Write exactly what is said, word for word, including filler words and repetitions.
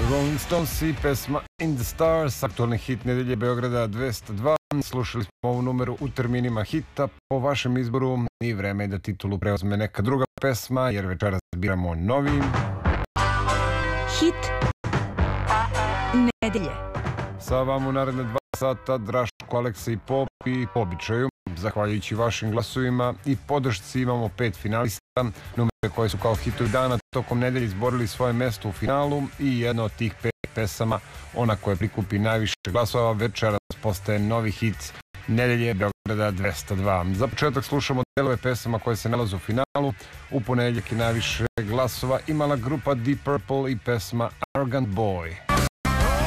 Rolling Stones i pesma In the Stars, aktualni hit nedelje Beograda dvesta dva. Slušali smo ovu numeru u terminima hita po vašem izboru i vreme je da titulu preuzme neka druga pesma, jer večeras biramo novi hit nedelje. Sa vam u naredne dva sata Draško, Aleksa i Pop, i po običaju, zahvaljujući vašim glasovima i podršci, imamo pet finalista, numere koje su kao hitovi dana tokom nedelje izborili svoje mesto u finalu i jedna od tih pet pesama, ona koja prikupi najviše glasova, večeras postaje novi hit nedelje Beograda dvesta dva. Za početak slušamo delove pesama koje se nalaze u finalu. U ponedeljak je najviše glasova imala grupa Deep Purple i pesma Arrogant Boy.